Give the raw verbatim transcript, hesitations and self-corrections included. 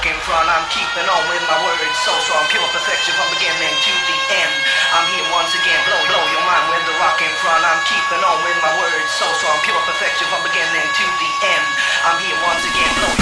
walk in front. I'm keeping on with my words so strong, pure perfection from beginning to